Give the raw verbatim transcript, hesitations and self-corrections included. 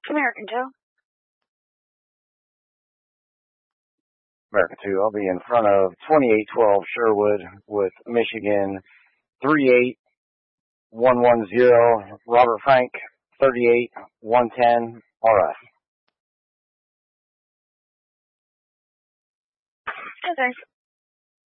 American Joe. American two, I'll be in front of twenty-eight twelve Sherwood with Michigan three eight one one zero, Robert Frank thirty-eight one ten R F. Okay.